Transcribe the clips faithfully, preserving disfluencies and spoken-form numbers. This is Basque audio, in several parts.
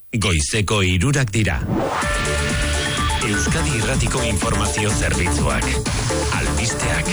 Goizeko hirurak dira. Euskadi Irratiko Informazio Zerbitzuak. Albisteak.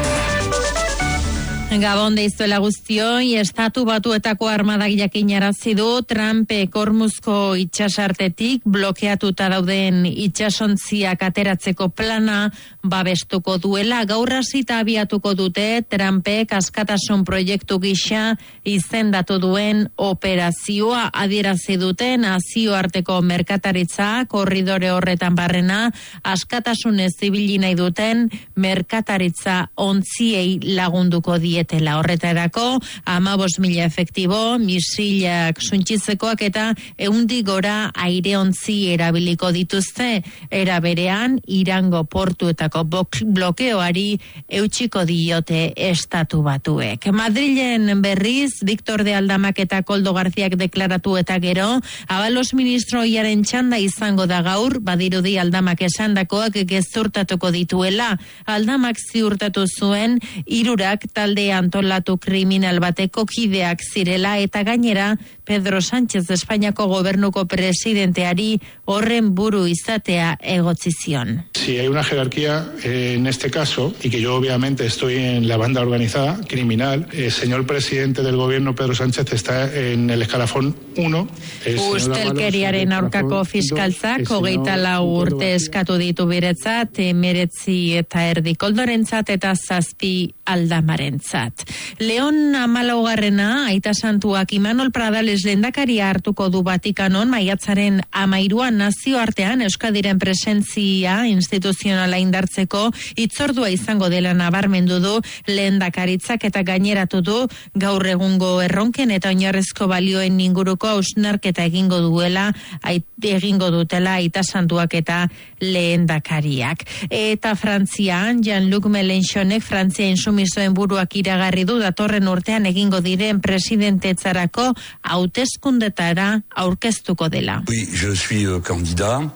Gabon deizuela guztioi, Estatu Batuetako armadak jakinarazi du Trumpek Hormuzko itsasartetik blokeatuta dauden itsasontziak ateratzeko plana babestuko duela. Gaur hasita abiatuko dute Trumpek askatasun proiektu gisa izendatu duen operazioa. Adierazi dute nazioarteko merkataritza korridore horretan barrena askatasunez ibili nahi duten merkataritza ontziei lagunduko die. Etela horretarako, amabos mila efektibo, misilak suntsitzekoak eta eundi gora aireontzi erabiliko dituzte, era berean Irango portuetako blokeoari eutxiko diote Estatu Batuek. Madrilen berriz, Victor de Aldamak eta Koldo Garziak deklaratu eta gero, abalos ministroiaren txanda izango da gaur, badirudi Aldamak esandakoak gezurtatuko dituela. Aldamak ziurtatu zuen, hirurak talde antolatu kriminal bateko kideak zirela eta gainera Pedro Sánchez Espainiako gobernuko presidenteari horren buru izatea egotzi zion. Si hay una jerarquía eh, en este caso, y que yo obviamente estoy en la banda organizada criminal, el señor presidente del gobierno Pedro Sánchez está en el escalafón uno. Ustelkeriaren aurkako fiskaltzak hogeita lau urte eskatu ditu biretzat, emeretzi eta erdi koldorentzat eta zazpi Aldamarentzat. Leon amalaugarrena, aita santuak Imanol Pradales lehendakaria hartuko du Vatikanon maiatzaren amairuan nazioartean Euskadiren presentzia instituzionala indartzeko hitzordua izango dela nabarmendu du lehendakaritzak eta gaineratu du gaur egungo erronken eta oinarrizko balioen inguruko hausnarketa egingo duela, egingo dutela aita santuak eta lehendakariak. Eta Frantzian, Jean-Luc Mélenchonek Frantzia insumisoen buruak iragarri du datorren urtean egingo diren presidentetzarako hauteskundetara aurkeztuko dela. Oui, je suis euh, candidat.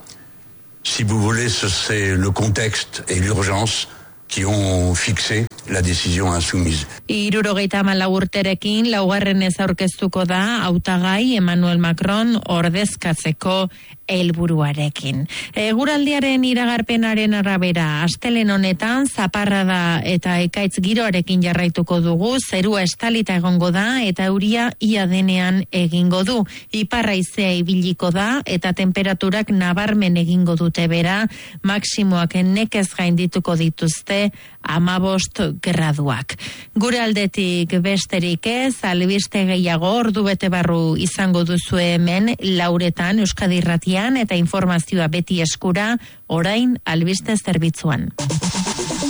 Si vous voulez, c'est le contexte et l'urgence qui ont fixé la décision insoumise. Hirurogeita hamalau urterekin laugarren ez aurkeztuko da hautagai Emmanuel Macron ordezkatzeko helburuarekin. Eguraldiaren iragarpenaren arabera, astelen honetan zaparrada eta ekaitz giroarekin jarraituko dugu, zerua estalita egongo da eta euria ia denean egingo du. Iparra haizea ibiliko da eta temperaturak nabarmen egingo dute bera, maksimoak nekez gaindituko dituzte amabost graduak. Gure aldetik besterik ez, albiste gehiago ordu bete barru izango duzu hemen lauretan Euskadi Irratian eta informazioa beti eskura orain albiste zerbitzuan.